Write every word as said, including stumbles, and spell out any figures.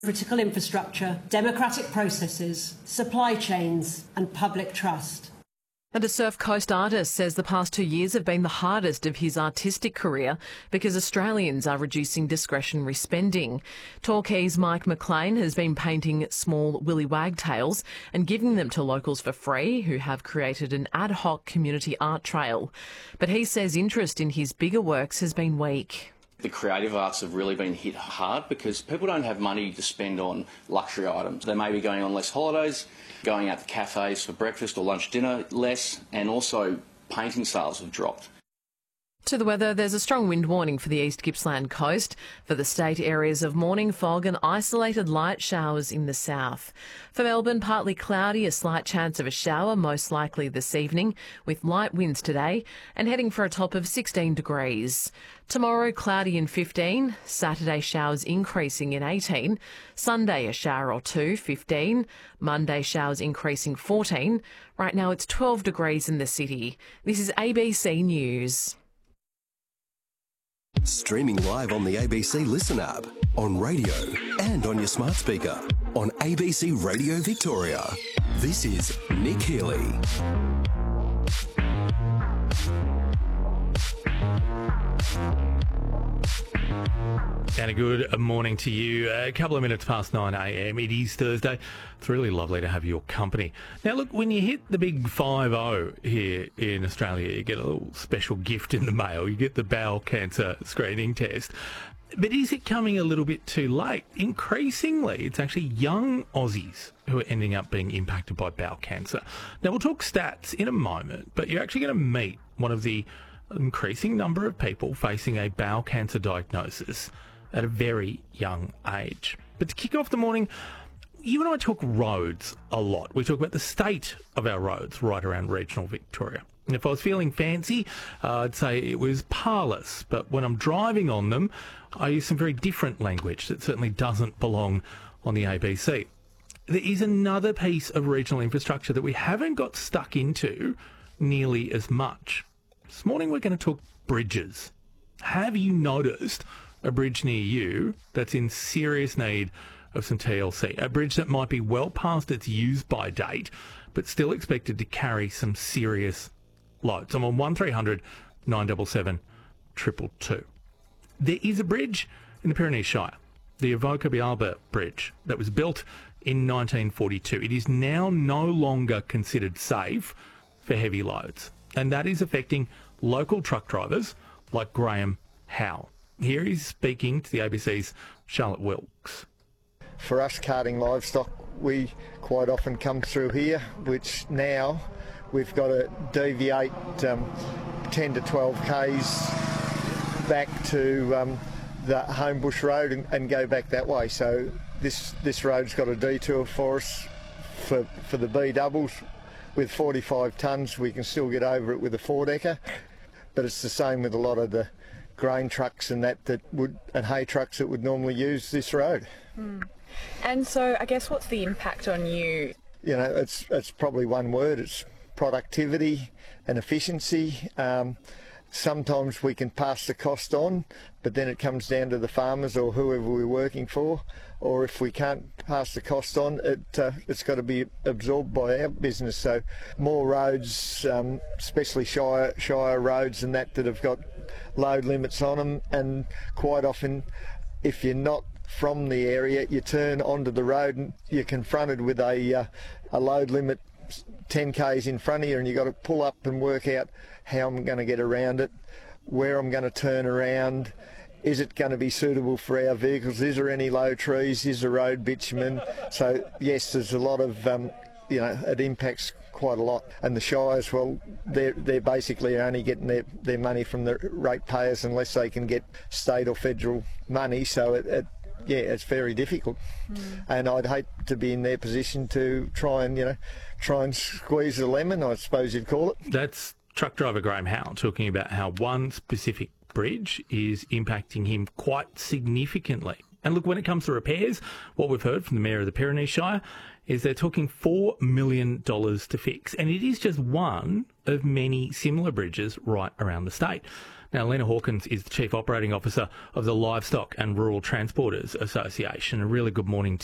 critical infrastructure, democratic processes, supply chains and public trust. And a Surf Coast artist says the past two years have been the hardest of his artistic career because Australians are reducing discretionary spending. Torquay's Mike McLean has been painting small willy wagtails and giving them to locals for free who have created an ad hoc community art trail. But he says interest in his bigger works has been weak. The creative arts have really been hit hard because people don't have money to spend on luxury items. They may be going on less holidays, going out to cafes for breakfast or lunch dinner less, and also painting sales have dropped. To the weather, there's a strong wind warning for the East Gippsland coast. For the state, areas of morning fog and isolated light showers in the south. For Melbourne, partly cloudy, a slight chance of a shower, most likely this evening, with light winds today, and heading for a top of sixteen degrees. Tomorrow, cloudy in fifteen. Saturday, showers increasing in eighteen. Sunday, a shower or two, fifteen. Monday, showers increasing fourteen. Right now, it's twelve degrees in the city. This is A B C News. Streaming live on the A B C Listen app, on radio and on your smart speaker, on A B C Radio Victoria. This is Nick Healy. And a good morning to you. A couple of minutes past nine a m. It is Thursday. It's really lovely to have your company. Now, look, when you hit the big five oh here in Australia, you get a little special gift in the mail. You get the bowel cancer screening test. But is it coming a little bit too late? Increasingly, it's actually young Aussies who are ending up being impacted by bowel cancer. Now, we'll talk stats in a moment, but you're actually going to meet one of the increasing number of people facing a bowel cancer diagnosis at a very young age. But to kick off the morning, you and I talk roads a lot. We talk about the state of our roads right around regional Victoria. And if I was feeling fancy, uh, I'd say it was parlous. But when I'm driving on them, I use some very different language that certainly doesn't belong on the A B C. There is another piece of regional infrastructure that we haven't got stuck into nearly as much. This morning we're going to talk bridges. Have you noticed a bridge near you that's in serious need of some T L C? A bridge that might be well past its use-by date, but still expected to carry some serious loads. I'm on one three hundred nine seven seven two two two. There is a bridge in the Pyrenees Shire, the Avoca Bialba Bridge, that was built in nineteen forty-two. It is now no longer considered safe for heavy loads, and that is affecting local truck drivers like Graham Howe. Here he's speaking to the A B C's Charlotte Wilkes. For us carting livestock, we quite often come through here, which now we've got to deviate um, ten to twelve kays back to um, the Homebush Road and, and go back that way. So this this road's got a detour for us for, for the B doubles. With forty-five tonnes, we can still get over it with a four-decker, but it's the same with a lot of the grain trucks and that that would and hay trucks that would normally use this road. Mm. And so, I guess, what's the impact on you? You know, it's it's probably one word. It's productivity and efficiency. Um, sometimes we can pass the cost on, but then it comes down to the farmers or whoever we're working for. Or if we can't pass the cost on, it, uh, it's got to be absorbed by our business. So more roads, um, especially Shire, Shire roads and that that have got load limits on them, and quite often if you're not from the area, you turn onto the road and you're confronted with a, uh, a load limit ten kays in front of you, and you've got to pull up and work out how I'm going to get around it, where I'm going to turn around. Is it going to be suitable for our vehicles? Is there any low trees? Is the road bitumen? So yes, there's a lot of, um, you know, it impacts quite a lot. And the Shires, well, they're, they're basically only getting their, their money from the ratepayers unless they can get state or federal money. So it, it yeah, it's very difficult. Mm. And I'd hate to be in their position to try and, you know, try and squeeze the lemon, I suppose you'd call it. That's truck driver Graham Howe talking about how one specific bridge is impacting him quite significantly. And look, when it comes to repairs, what we've heard from the Mayor of the Pyrenees Shire is they're talking four million dollars to fix. And it is just one of many similar bridges right around the state. Now, Lena Hawkins is the Chief Operating Officer of the Livestock and Rural Transporters Association. A really good morning